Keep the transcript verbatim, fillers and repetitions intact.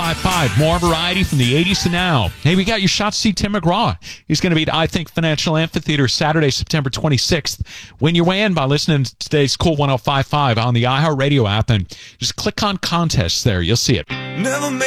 five five. More variety from the eighties to now. Hey, we got your shot to see Tim McGraw. He's going to be at I Think Financial Amphitheater Saturday, September twenty-sixth. Win your way in by listening to today's Cool one oh five point five on the iHeartRadio app, and just click on contests there. You'll see it. Never